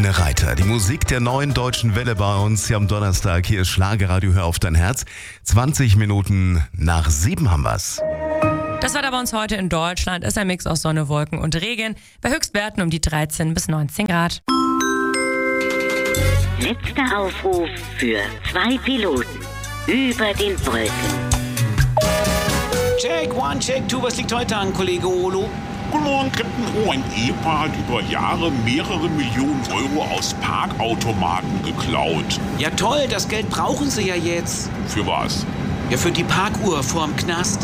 Helene Reiter. Die Musik der neuen deutschen Welle bei uns hier am Donnerstag. Hier ist Schlagerradio, hör auf dein Herz. 20 Minuten nach 7 haben wir's. Das Wetter bei uns heute in Deutschland ist ein Mix aus Sonne, Wolken und Regen. Bei Höchstwerten um die 13 bis 19 Grad. Letzter Aufruf für 2 Piloten über den Wolken. Check, 1, check, 2, was liegt heute an, Kollege Olo? Guten Morgen, Captain O. Ein Ehepaar hat über Jahre mehrere Millionen Euro aus Parkautomaten geklaut. Ja toll, das Geld brauchen sie ja jetzt. Für was? Ja, für die Parkuhr vorm Knast.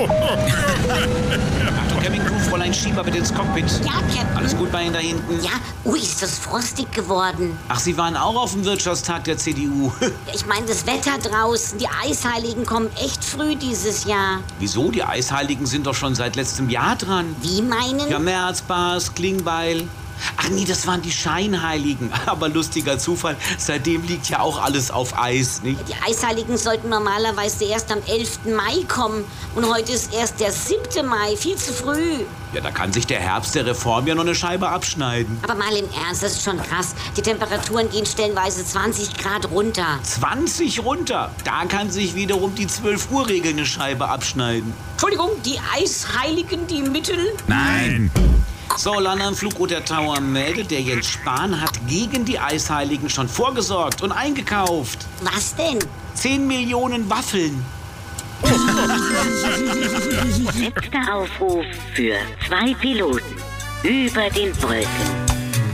Achtung, Cabin Crew, Fräulein Schieber bitte ins Cockpit. Ja, Captain. Alles gut bei Ihnen da hinten? Ja, ist das frostig geworden. Ach, Sie waren auch auf dem Wirtschaftstag der CDU. Ich meine, das Wetter draußen, die Eisheiligen kommen echt früh dieses Jahr. Wieso? Die Eisheiligen sind doch schon seit letztem Jahr dran. Wie meinen? Ja, Merz, Bas, Klingbeil. Ach nee, das waren die Scheinheiligen. Aber lustiger Zufall, seitdem liegt ja auch alles auf Eis, nicht? Die Eisheiligen sollten normalerweise erst am 11. Mai kommen. Und heute ist erst der 7. Mai, viel zu früh. Ja, da kann sich der Herbst der Reform ja noch eine Scheibe abschneiden. Aber mal im Ernst, das ist schon krass. Die Temperaturen gehen stellenweise 20 Grad runter. 20 runter. Da kann sich wiederum die 12-Uhr-Regel eine Scheibe abschneiden. Entschuldigung, die Eisheiligen, die Mittel? Nein! So, Landanflug oder Tower meldet, der Jens Spahn hat gegen die Eisheiligen schon vorgesorgt und eingekauft. Was denn? 10 Millionen Waffeln. Letzter Aufruf für 2 Piloten über den Wolken.